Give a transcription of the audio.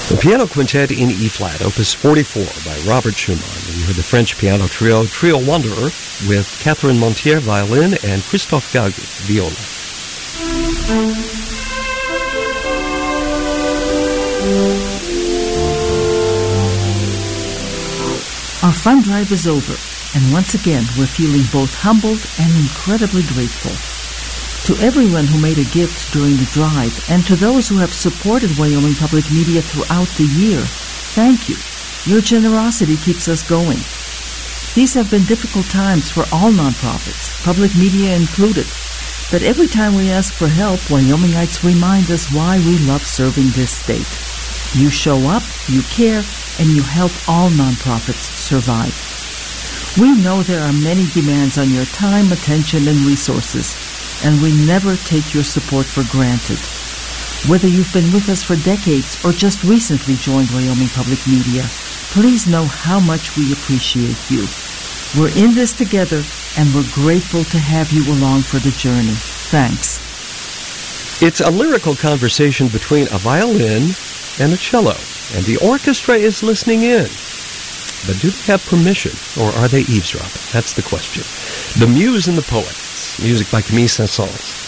The Piano Quintet in E-flat, Opus 44 by Robert Schumann. You heard the French piano trio, Trio Wanderer, with Catherine Montier, violin, and Christophe Gag, viola. Our fun drive is over, and once again we're feeling both humbled and incredibly grateful. To everyone who made a gift during the drive, and to those who have supported Wyoming Public Media throughout the year, thank you. Your generosity keeps us going. These have been difficult times for all nonprofits, public media included. But every time we ask for help, Wyomingites remind us why we love serving this state. You show up, you care, and you help all nonprofits survive. We know there are many demands on your time, attention, and resources, and we never take your support for granted. Whether you've been with us for decades or just recently joined Wyoming Public Media, please know how much we appreciate you. We're in this together, and we're grateful to have you along for the journey. Thanks. It's a lyrical conversation between a violin and a cello, and the orchestra is listening in. But do they have permission, or are they eavesdropping? That's the question. The Muse and the Poets, music by Camille Saint-Saëns.